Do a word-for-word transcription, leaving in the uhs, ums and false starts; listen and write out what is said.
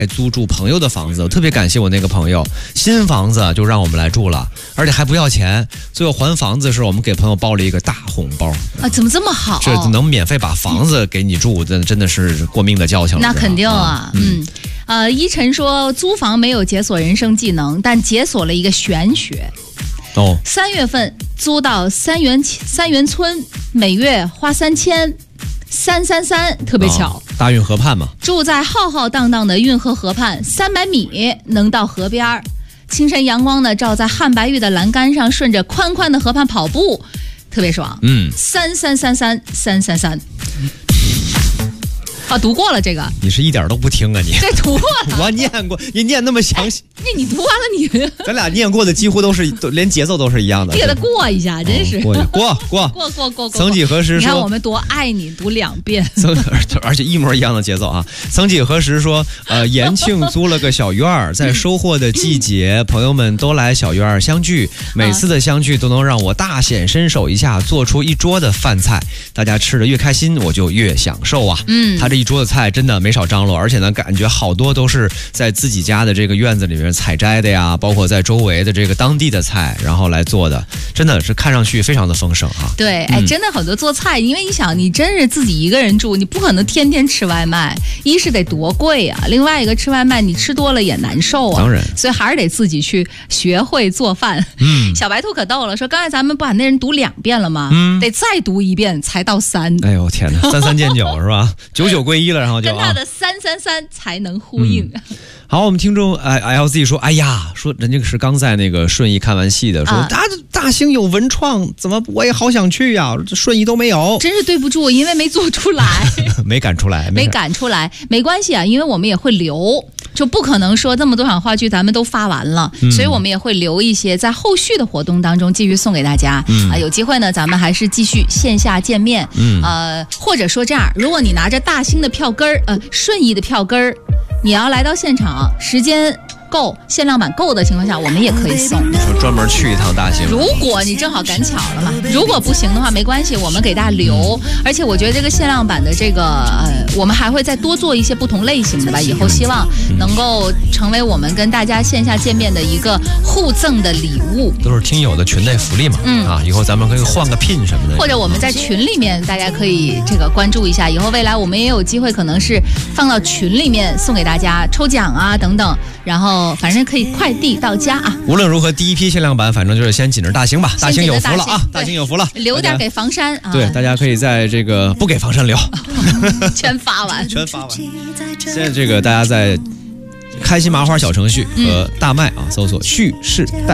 租住朋友的房子，我特别感谢我那个朋友，新房子就让我们来住了，而且还不要钱。最后还房子的时候，我们给朋友包了一个大红包啊，怎么这么好？ 这能免费把房子给你住，真真的是过命的交情了。 那肯定啊，嗯。嗯呃，依晨说租房没有解锁人生技能，但解锁了一个玄学。 哦， 三月份租到三元三元村，每月花三千，三三三，特别巧。哦、 大运河畔嘛， 住在浩浩荡荡的运河河畔，三百米能到河边。清晨阳光呢照在汉白玉的栏杆上，顺着宽宽的河畔跑步，特别爽。 嗯， 三三三三三三三。啊，读过了这个， 你是一点都不听啊你？ 对，读过了， 我念过，你念那么详细， 那你读完了你， 咱俩念过的几乎都是，都连节奏都是一样的。 你给他过一下，真是、 哦、过过过过过过。 曾几何时说， 你看我们多爱你，读两遍， 曾而且一模一样的节奏啊。曾几何时说，呃，延庆租了个小院儿，在收获的季节，嗯、朋友们都来小院儿相聚，每次的相聚都能让我大显身手一下，做出一桌的饭菜，大家吃的越开心，我就越享受啊。嗯，他这一桌的菜真的没少张罗，而且呢，感觉好多都是在自己家的这个院子里面采摘的呀，包括在周围的这个当地的菜，然后来做的，真的是看上去非常的丰盛哈。 对，哎，真的很多做菜，因为你想，你真是自己一个人住，你不可能天天吃外卖，一是得多贵啊，另外一个吃外卖你吃多了也难受啊。 当然， 所以还是得自己去学会做饭。嗯，小白兔可逗了，说刚才咱们不把那人读两遍了吗？嗯，得再读一遍才到三。 哎呦天哪，三三见九是吧？九九归一了，然后就跟他的三三三才能呼应。嗯、 好，我们听众哎 L Z 说，哎呀，说人家是刚在那个顺义看完戏的，说大、啊、大兴有文创，怎么我也好想去呀、啊？这顺义都没有， 真是对不住，因为没做出来， 没赶出来， 没赶出来，没关系啊，因为我们也会留。就不可能说这么多场话剧咱们都发完了、嗯、所以我们也会留一些在后续的活动当中继续送给大家、嗯呃、有机会呢咱们还是继续线下见面、嗯、呃，或者说这样，如果你拿着大兴的票根儿呃，顺义的票根儿，你要来到现场，时间够，限量版够的情况下，我们也可以送。 你说专门去一趟大兴， 如果你正好赶巧了嘛，如果不行的话没关系，我们给大家留。而且我觉得这个限量版的这个呃，我们还会再多做一些不同类型的吧，以后希望能够成为我们跟大家线下见面的一个互赠的礼物。 都是听友的群内福利嘛，嗯啊，以后咱们可以换个 pin 什么的， 或者我们在群里面大家可以这个关注一下，以后未来我们也有机会可能是放到群里面送给大家抽奖啊等等，然后。反正可以快递到家啊！ 无论如何，第一批限量版，反正就是先紧着大兴吧。大兴有福了啊！大兴有福了， 留点给房山啊！ 对，大家可以在这个不给房山留， 全发完， 全发完。现在这个大家在开心麻花小程序和大麦啊，搜索蓄势待。